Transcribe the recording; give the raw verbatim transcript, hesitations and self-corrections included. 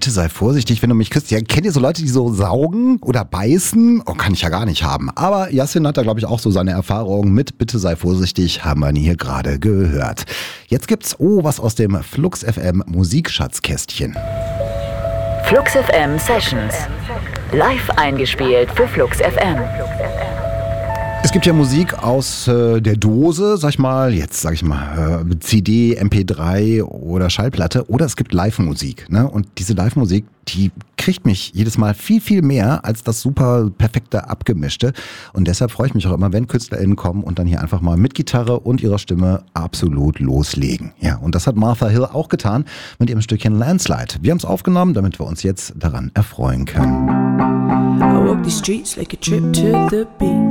bitte sei vorsichtig, wenn du mich küsst. Ja, kennt ihr so Leute, die so saugen oder beißen? Oh, kann ich ja gar nicht haben. Aber Yassin hat da, glaube ich, auch so seine Erfahrungen mit bitte sei vorsichtig, haben wir hier gerade gehört. Jetzt gibt's, oh, was aus dem Flux F M Musikschatzkästchen. Flux F M Sessions. Live eingespielt für Flux F M. Es gibt ja Musik aus äh, der Dose, sag ich mal, jetzt sag ich mal, äh, C D, M P drei oder Schallplatte, oder es gibt Live-Musik, ne? Und diese Live-Musik, die kriegt mich jedes Mal viel, viel mehr als das super perfekte Abgemischte. Und deshalb freue ich mich auch immer, wenn KünstlerInnen kommen und dann hier einfach mal mit Gitarre und ihrer Stimme absolut loslegen. Ja, und das hat Martha Hill auch getan mit ihrem Stückchen Landslide. Wir haben es aufgenommen, damit wir uns jetzt daran erfreuen können. I walk the streets like a trip to the beach.